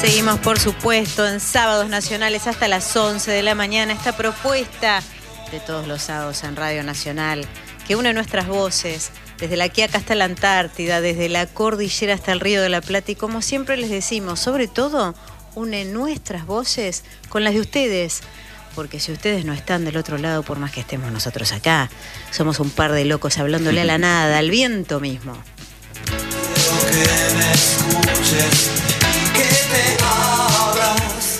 Seguimos, por supuesto, en Sábados Nacionales hasta las 11 de la mañana. Esta propuesta de todos los sábados en Radio Nacional, que une nuestras voces, desde la Quiaca hasta la Antártida, desde la cordillera hasta el Río de la Plata. Y como siempre les decimos, sobre todo, une nuestras voces con las de ustedes. Porque si ustedes no están del otro lado, por más que estemos nosotros acá, somos un par de locos hablándole a la nada, al viento mismo. Que me escuches y que te abras.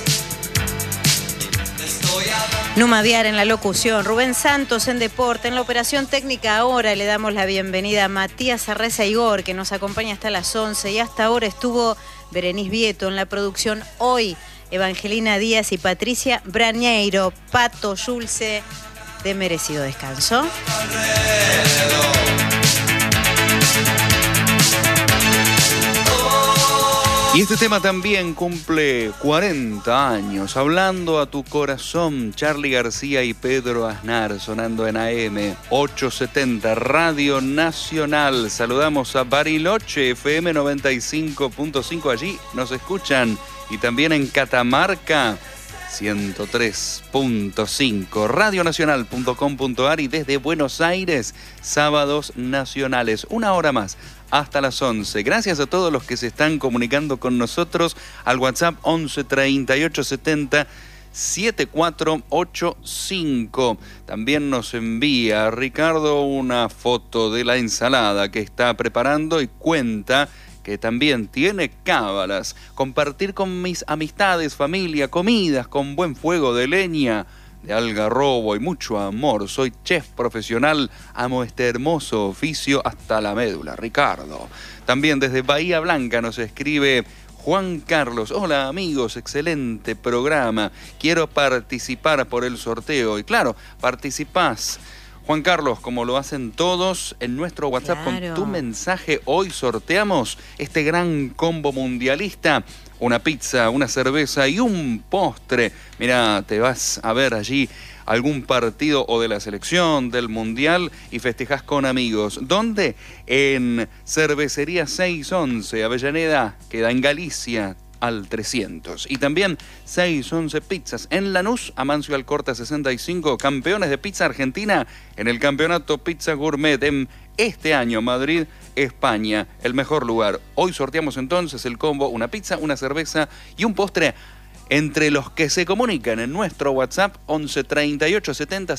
Numa Viar en la locución, Rubén Santos en deporte, en la operación técnica. Ahora le damos la bienvenida a Matías Arreza Igor, que nos acompaña hasta las 11, y hasta ahora estuvo Berenice Vieto en la producción. Hoy Evangelina Díaz y Patricia Brañeiro. Pato Yulce, de merecido descanso. Y este tema también cumple 40 años. Hablando a tu corazón, Charly García y Pedro Aznar, sonando en AM 870 Radio Nacional. Saludamos a Bariloche, FM 95.5. Allí nos escuchan. Y también en Catamarca, 103.5. Radionacional.com.ar. Y desde Buenos Aires, Sábados Nacionales. Una hora más, hasta las 11. Gracias a todos los que se están comunicando con nosotros al WhatsApp 11 38 70 7485. También nos envía Ricardo una foto de la ensalada que está preparando y cuenta que también tiene cábalas. Compartir con mis amistades, familia, comidas con buen fuego de leña, de algarrobo y mucho amor. Soy chef profesional, amo este hermoso oficio hasta la médula. Ricardo. También desde Bahía Blanca nos escribe Juan Carlos. Hola amigos, excelente programa. Quiero participar por el sorteo. Y claro, participás, Juan Carlos, como lo hacen todos, en nuestro WhatsApp. Claro. Con tu mensaje hoy sorteamos este gran combo mundialista. Una pizza, una cerveza y un postre. Mirá, te vas a ver allí algún partido o de la selección, del mundial, y festejás con amigos. ¿Dónde? En Cervecería 611, Avellaneda, queda en Galicia, al 300. Y también 611 Pizzas en Lanús, Amancio Alcorta 65, campeones de pizza argentina en el campeonato Pizza Gourmet en este año, Madrid, España, el mejor lugar. Hoy sorteamos entonces el combo, una pizza, una cerveza y un postre entre los que se comunican en nuestro WhatsApp 11 38 70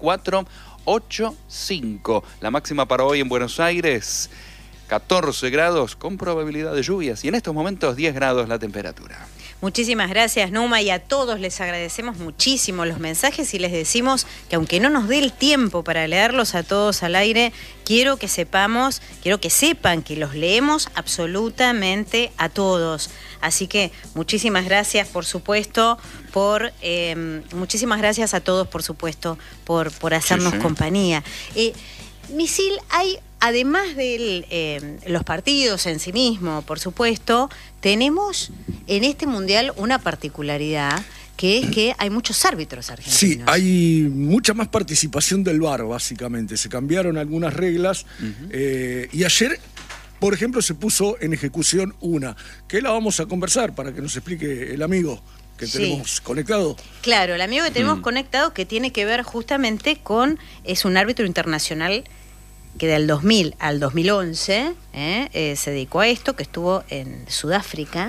7485. La máxima para hoy en Buenos Aires, 14 grados con probabilidad de lluvias, y en estos momentos 10 grados la temperatura. Muchísimas gracias, Numa, y a todos les agradecemos muchísimo los mensajes y les decimos que aunque no nos dé el tiempo para leerlos a todos al aire, quiero que sepan que los leemos absolutamente a todos. Así que muchísimas gracias, por supuesto, muchísimas gracias a todos, por supuesto, por hacernos compañía. Misil, hay, además de los partidos en sí mismo, por supuesto, tenemos en este mundial una particularidad, que es que hay muchos árbitros argentinos. Sí, hay mucha más participación del VAR, básicamente. Se cambiaron algunas reglas y ayer, por ejemplo, se puso en ejecución una, que la vamos a conversar para que nos explique el amigo que tenemos conectado. Claro, el amigo que tenemos conectado, que tiene que ver justamente con, es un árbitro internacional que del 2000 al 2011 se dedicó a esto, que estuvo en Sudáfrica.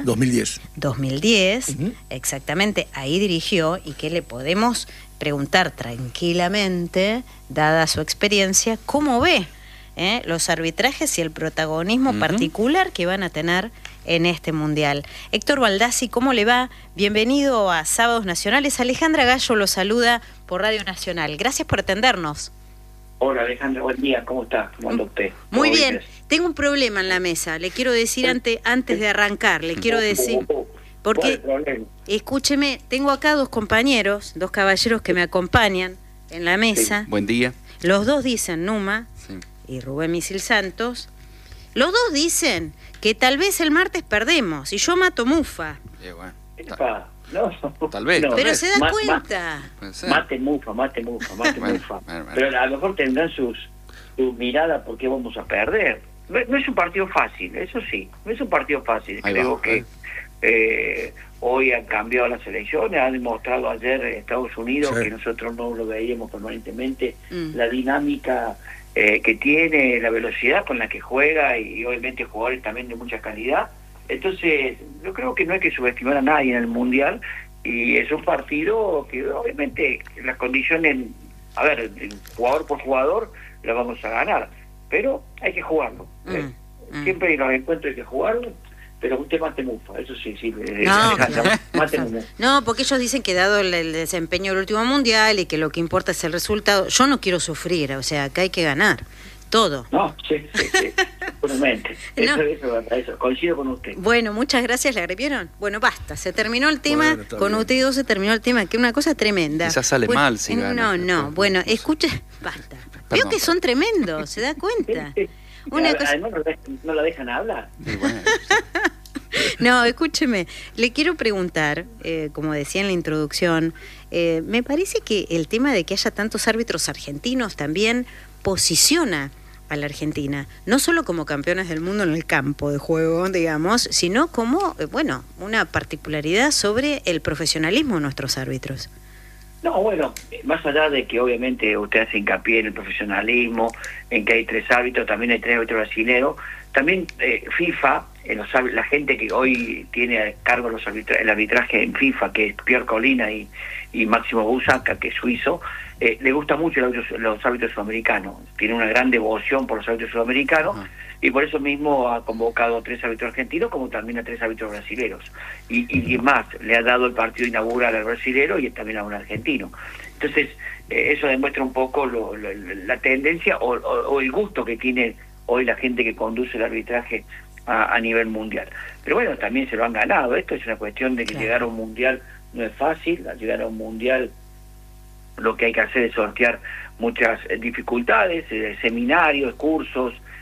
2010, exactamente, ahí dirigió, y que le podemos preguntar tranquilamente, dada su experiencia, cómo ve los arbitrajes y el protagonismo particular que van a tener en este mundial. Héctor Baldassi, ¿cómo le va? Bienvenido a Sábados Nacionales. Alejandra Gallo lo saluda por Radio Nacional. Gracias por atendernos. Hola Alejandra, buen día, ¿cómo está? ¿Cómo anda usted? Muy bien, tengo un problema en la mesa, le quiero decir antes de arrancar, porque, escúcheme, tengo acá dos caballeros que me acompañan en la mesa. Sí. Buen día. Los dos dicen, Numa y Rubén Misil Santos, los dos dicen que tal vez el martes perdemos y yo mato mufa. Bueno, no, tal vez. No, pero se da cuenta. Mate mufa. Bueno. Pero a lo mejor tendrán su mirada porque vamos a perder. No es un partido fácil, eso sí, no es un partido fácil. Creo que hoy han cambiado las elecciones, han demostrado ayer Estados Unidos, Sí. que nosotros no lo veíamos permanentemente, la dinámica que tiene, la velocidad con la que juega y obviamente jugadores también de mucha calidad. Entonces, yo creo que no hay que subestimar a nadie en el Mundial y es un partido que obviamente las condiciones, a ver, jugador por jugador, la vamos a ganar, pero hay que jugarlo. Siempre en los encuentros hay que jugarlo, pero usted mate mufa, eso sí, No, mate mufa. No, porque ellos dicen que dado el desempeño del último mundial y que lo que importa es el resultado, yo no quiero sufrir, o sea, acá hay que ganar, todo. No, sí, seguramente. No. Eso, coincido con usted. Bueno, muchas gracias, ¿le agredieron? Bueno, basta, se terminó el tema, Bueno, está con bien. ustedes dos se terminó el tema, que es una cosa tremenda. Quizás sale Bueno, mal si gana. No, bueno, escuche, basta. Veo que son tremendos, ¿se da cuenta? Una cosa... Además no la dejan hablar. Y bueno, No, escúcheme, le quiero preguntar, como decía en la introducción, me parece que el tema de que haya tantos árbitros argentinos también posiciona a la Argentina, no solo como campeones del mundo en el campo de juego, digamos, sino como, bueno, una particularidad sobre el profesionalismo de nuestros árbitros. No, bueno, más allá de que obviamente usted hace hincapié en el profesionalismo, en que hay 3 árbitros, también hay 3 árbitros brasileños, también FIFA, la gente que hoy tiene a cargo el arbitraje en FIFA, que es Pierre Colina y Máximo Busaca, que es suizo, le gusta mucho los árbitros sudamericanos, tiene una gran devoción por los árbitros sudamericanos, y por eso mismo ha convocado a 3 árbitros argentinos como también a 3 árbitros brasileños, y más, le ha dado el partido inaugural al brasilero y también a un argentino. Entonces, eso demuestra un poco la tendencia o el gusto que tiene hoy la gente que conduce el arbitraje a nivel mundial. Pero bueno, también se lo han ganado. Esto es una cuestión de que llegar a un mundial no es fácil. Al llegar a un mundial lo que hay que hacer es sortear muchas dificultades, seminarios, cursos,